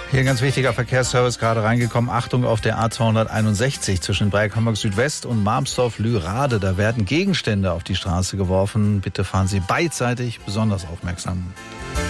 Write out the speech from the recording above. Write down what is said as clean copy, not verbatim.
Hier ein ganz wichtiger Verkehrsservice gerade reingekommen. Achtung auf der A261 zwischen Breikammerg Südwest und Marmsdorf-Lührade. Da werden Gegenstände auf die Straße geworfen. Bitte fahren Sie beidseitig besonders aufmerksam.